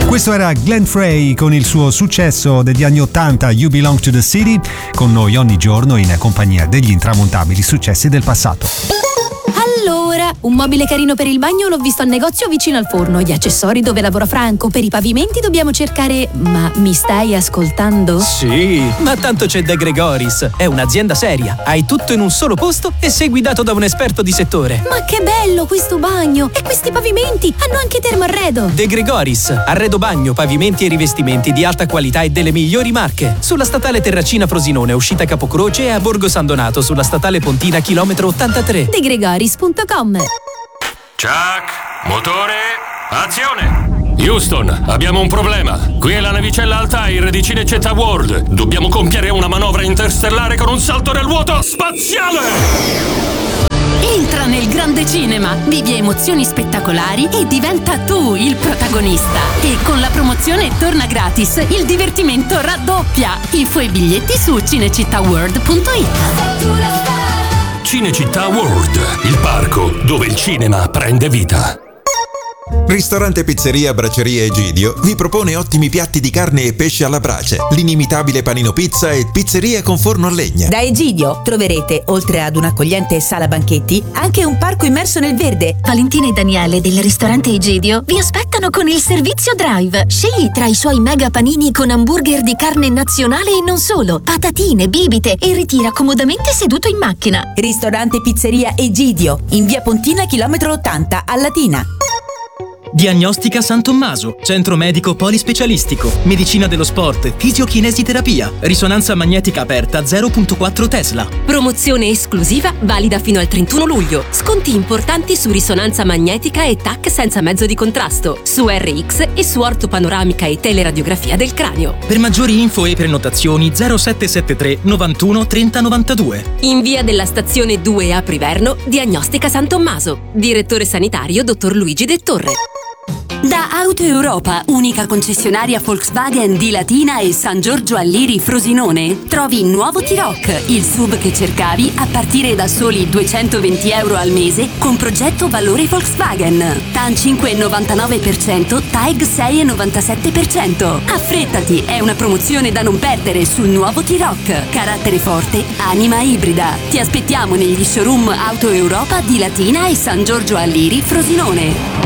Questo era Glenn Frey con il suo successo degli anni 80, You Belong to the City, con noi ogni giorno in compagnia degli intramontabili successi del passato. Allora, un mobile carino per il bagno l'ho visto al negozio vicino al forno. Gli accessori dove lavora Franco. Per i pavimenti dobbiamo cercare... Ma mi stai ascoltando? Sì, ma tanto c'è De Gregoris. È un'azienda seria. Hai tutto in un solo posto e sei guidato da un esperto di settore. Ma che bello questo bagno! E questi pavimenti hanno anche termoarredo. De Gregoris, arredo bagno, pavimenti e rivestimenti di alta qualità e delle migliori marche. Sulla statale Terracina Frosinone, uscita Capocroce, e a Borgo San Donato, sulla statale Pontina, chilometro 83. DeGregoris.com. Chuck, motore, azione! Houston, abbiamo un problema. Qui è la navicella Altair di Cinecittà World. Dobbiamo compiere una manovra interstellare con un salto nel vuoto spaziale! Entra nel grande cinema, vivi emozioni spettacolari e diventa tu il protagonista. E con la promozione torna gratis, il divertimento raddoppia. Info e biglietti su cinecittàworld.it. Cinecittà World, il parco dove il cinema prende vita. Ristorante Pizzeria Braceria Egidio vi propone ottimi piatti di carne e pesce alla brace, l'inimitabile panino pizza e pizzeria con forno a legna. Da Egidio troverete, oltre ad un'accogliente sala banchetti, anche un parco immerso nel verde. Valentina e Daniele del ristorante Egidio vi aspettano con il servizio drive. Scegli tra i suoi mega panini con hamburger di carne nazionale e non solo, patatine, bibite, e ritira comodamente seduto in macchina. Ristorante Pizzeria Egidio, in via Pontina, chilometro 80, a Latina. Diagnostica San Tommaso, centro medico polispecialistico, medicina dello sport, fisiochinesiterapia, risonanza magnetica aperta 0.4 Tesla. Promozione esclusiva valida fino al 31 luglio. Sconti importanti su risonanza magnetica e TAC senza mezzo di contrasto, su RX e su ortopanoramica e teleradiografia del cranio. Per maggiori info e prenotazioni 0773 91 30 92. In via della stazione 2 a Priverno, Diagnostica San Tommaso. Direttore sanitario dottor Luigi De Torre. Da Auto Europa, unica concessionaria Volkswagen di Latina e San Giorgio Alliri Frosinone, trovi il nuovo T-Roc, il SUV che cercavi a partire da soli €220 al mese con progetto valore Volkswagen. TAN 5,99%, TAEG 6,97%. Affrettati, è una promozione da non perdere sul nuovo T-Roc. Carattere forte, anima ibrida. Ti aspettiamo negli showroom Auto Europa di Latina e San Giorgio Alliri Frosinone.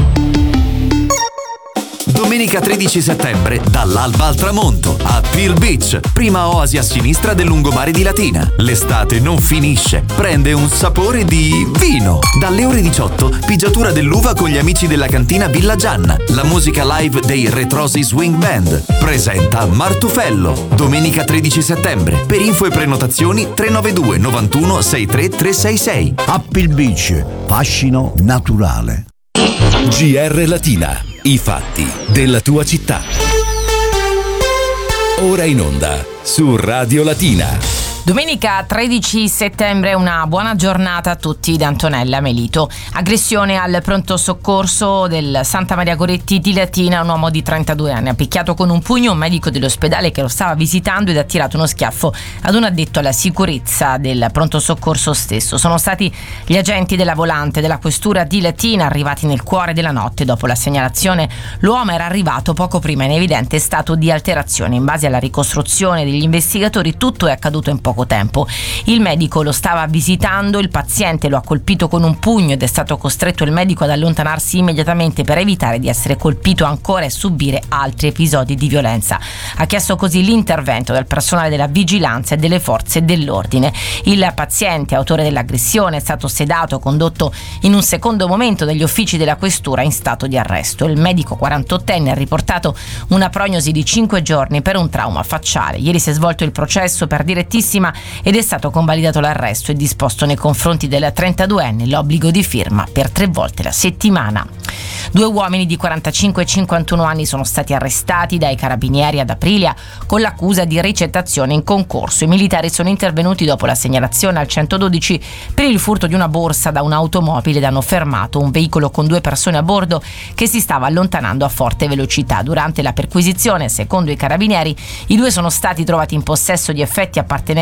Domenica 13 settembre, dall'alba al tramonto, a Peel Beach, prima oasi a sinistra del lungomare di Latina. L'estate non finisce, prende un sapore di vino. Dalle ore 18, pigiatura dell'uva con gli amici della cantina Villa Gianna. La musica live dei Retrosi Swing Band. Presenta Martufello. Domenica 13 settembre. Per info e prenotazioni 392 91 63 366. A Peel Beach, fascino naturale. GR Latina, i fatti della tua città. Ora in onda su Radio Latina. Domenica 13 settembre, una buona giornata a tutti da Antonella Melito. Aggressione al pronto soccorso del Santa Maria Goretti di Latina. Un uomo di 32 anni ha picchiato con un pugno un medico dell'ospedale che lo stava visitando ed ha tirato uno schiaffo ad un addetto alla sicurezza del pronto soccorso stesso. Sono stati gli agenti della volante della questura di Latina arrivati nel cuore della notte. Dopo la segnalazione, l'uomo era arrivato poco prima in evidente stato di alterazione. In base alla ricostruzione degli investigatori, tutto è accaduto in poco tempo. Il medico lo stava visitando, il paziente lo ha colpito con un pugno ed è stato costretto il medico ad allontanarsi immediatamente per evitare di essere colpito ancora e subire altri episodi di violenza. Ha chiesto così l'intervento del personale della vigilanza e delle forze dell'ordine. Il paziente, autore dell'aggressione, è stato sedato, condotto in un secondo momento dagli uffici della questura in stato di arresto. Il medico 48enne ha riportato una prognosi di 5 giorni per un trauma facciale. Ieri si è svolto il processo per direttissima ed è stato convalidato l'arresto e disposto nei confronti del 32enne l'obbligo di firma per 3 volte la settimana. 2 uomini di 45 e 51 anni sono stati arrestati dai carabinieri ad Aprilia con l'accusa di ricettazione in concorso. I militari sono intervenuti dopo la segnalazione al 112 per il furto di una borsa da un'automobile ed hanno fermato un veicolo con 2 persone a bordo che si stava allontanando a forte velocità. Durante la perquisizione, secondo i carabinieri, i 2 sono stati trovati in possesso di effetti appartenenti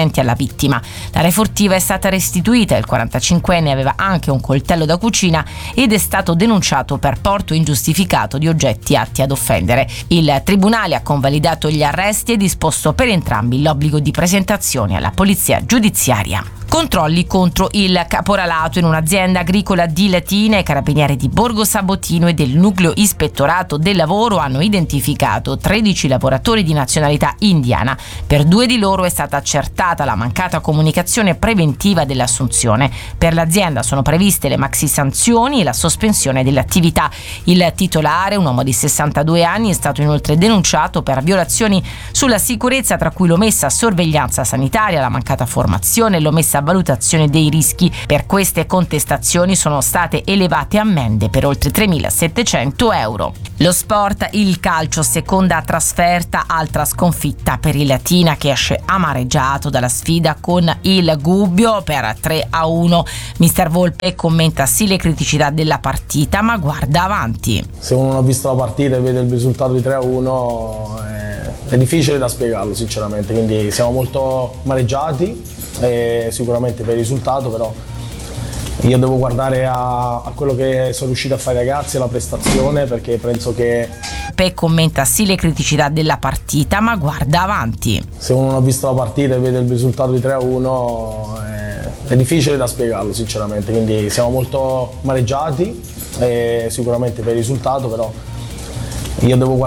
appartenenti alla vittima. La refurtiva è stata restituita, il 45enne aveva anche un coltello da cucina ed è stato denunciato per porto ingiustificato di oggetti atti ad offendere. Il tribunale ha convalidato gli arresti e disposto per entrambi l'obbligo di presentazione alla polizia giudiziaria. Controlli contro il caporalato in un'azienda agricola di Latina. I carabinieri di Borgo Sabotino e del nucleo ispettorato del lavoro hanno identificato 13 lavoratori di nazionalità indiana. Per 2 di loro è stata accertata la mancata comunicazione preventiva dell'assunzione. Per l'azienda sono previste le maxi sanzioni e la sospensione delle attività. Il titolare, un uomo di 62 anni, è stato inoltre denunciato per violazioni sulla sicurezza, tra cui l'omessa sorveglianza sanitaria, la mancata formazione e l'omessa valutazione dei rischi. Per queste contestazioni sono state elevate ammende per oltre 3.700 euro. Lo sport, il calcio, seconda trasferta, altra sconfitta per il Latina che esce amareggiato dalla sfida con il Gubbio per 3-1. Mister Volpe commenta sì le criticità della partita ma guarda avanti. Se uno non ha visto la partita e vede il risultato di 3-1 è difficile da spiegarlo sinceramente, quindi siamo molto amareggiati. Sicuramente per il risultato, però io devo guardare a quello che sono riuscito a fare i ragazzi, alla prestazione, perché penso che Pe commenta sì le criticità della partita ma guarda avanti. Se uno non ha visto la partita e vede il risultato di 3-1 è difficile da spiegarlo sinceramente, quindi siamo molto amareggiati sicuramente per il risultato, però io devo guardare